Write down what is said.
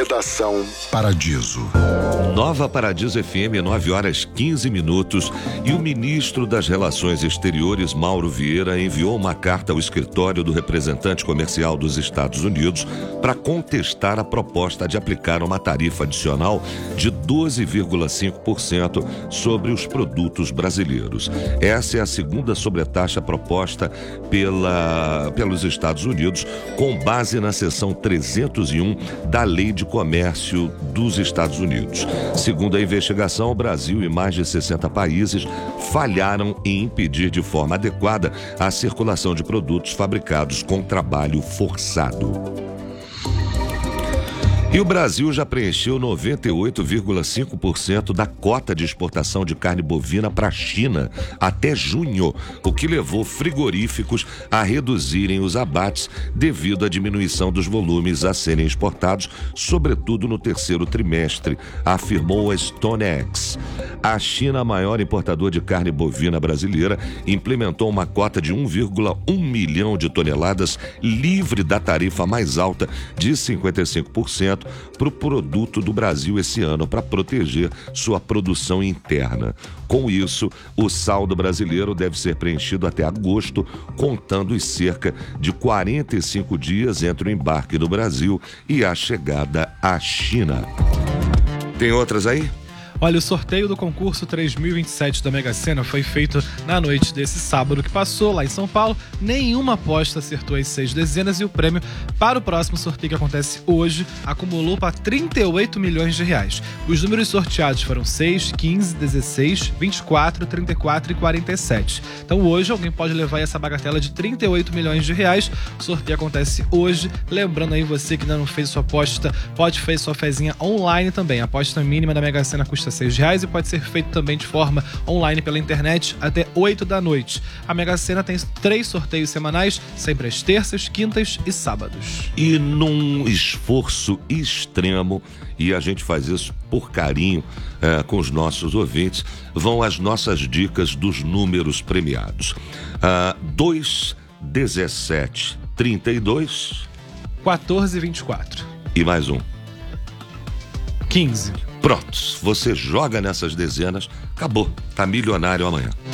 Redação Paradiso. Nova Paradiso FM, 9h15. E o ministro das Relações Exteriores, Mauro Vieira, enviou uma carta ao escritório do representante comercial dos Estados Unidos para contestar a proposta de aplicar uma tarifa adicional de 12,5% sobre os produtos brasileiros. Essa é a segunda sobretaxa proposta pelos Estados Unidos, com base na seção 301 da Lei de Comércio dos Estados Unidos. Segundo a investigação, o Brasil e mais de 60 países falharam em impedir de forma adequada a circulação de produtos fabricados com trabalho forçado. E o Brasil já preencheu 98,5% da cota de exportação de carne bovina para a China até junho, o que levou frigoríficos a reduzirem os abates devido à diminuição dos volumes a serem exportados, sobretudo no terceiro trimestre, afirmou a StoneX. A China, maior importador de carne bovina brasileira, implementou uma cota de 1,1 milhão de toneladas livre da tarifa mais alta de 55% para o produto do Brasil esse ano, para proteger sua produção interna. Com isso, o saldo brasileiro deve ser preenchido até agosto, contando os cerca de 45 dias entre o embarque do Brasil e a chegada à China. Tem outras aí? Olha, o sorteio do concurso 3027 da Mega Sena foi feito na noite desse sábado que passou lá em São Paulo. Nenhuma aposta acertou as 6 dezenas e o prêmio para o próximo sorteio que acontece hoje acumulou para 38 milhões de reais. Os números sorteados foram 6, 15, 16, 24, 34 e 47. Então hoje alguém pode levar essa bagatela de 38 milhões de reais. O sorteio acontece hoje. Lembrando aí, você que ainda não fez sua aposta, pode fazer sua fezinha online também. A aposta mínima da Mega Sena custa R$6 e pode ser feito também de forma online pela internet até 8 da noite. A Mega Sena tem 3 sorteios semanais, sempre às terças, quintas e sábados. E num esforço extremo, e a gente faz isso por carinho com os nossos ouvintes, vão as nossas dicas dos números premiados. 2, 17, 32... 14 e 24. E mais um. 15. Prontos, você joga nessas dezenas, acabou, tá milionário amanhã.